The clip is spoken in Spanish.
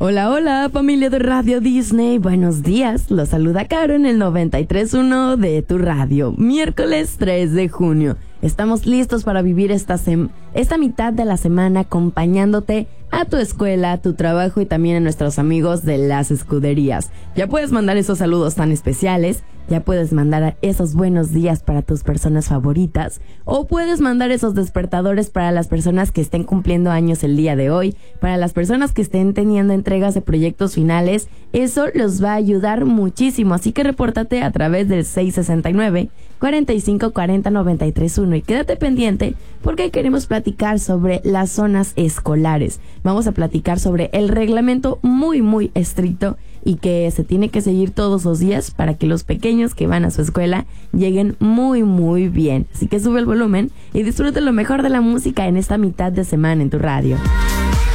Hola, hola, familia de Radio Disney. Buenos días. Los saluda Caro en el 93.1 de tu radio. Miércoles 3 de junio. Estamos listos para vivir esta mitad de la semana acompañándote a tu escuela, a tu trabajo y también a nuestros amigos de las escuderías. Ya puedes mandar esos saludos tan especiales, ya puedes mandar esos buenos días para tus personas favoritas, o puedes mandar esos despertadores para las personas que estén cumpliendo años el día de hoy, para las personas que estén teniendo entregas de proyectos finales. Eso los va a ayudar muchísimo, así que repórtate a través del 669-4540-931 y quédate pendiente porque queremos platicar sobre las zonas escolares. Vamos a platicar sobre el reglamento muy estricto y que se tiene que seguir todos los días para que los pequeños que van a su escuela lleguen muy bien. Así que sube el volumen y disfruta lo mejor de la música en esta mitad de semana en tu radio.